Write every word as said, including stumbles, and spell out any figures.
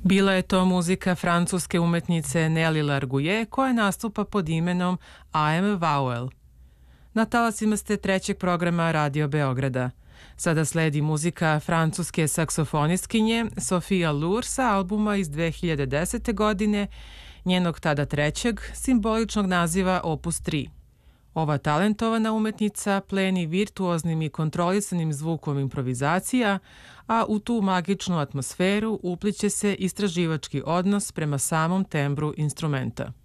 Bila je to muzika francuske umetnice Nelly Largouillet koja nastupa pod imenom I am a Vowel. Na talasima ste trećeg programa Radio Beograda. Sada sledi muzika francuske saksofonistkinje Sophia Lour sa albuma iz dve hiljade desete. godine, njenog tada trećeg, simboličnog naziva Opus tri. Ova talentovana umetnica pleni virtuoznim i kontrolisanim zvukom improvizacija, a u tu magičnu atmosferu upliće se istraživački odnos prema samom tembru instrumenta.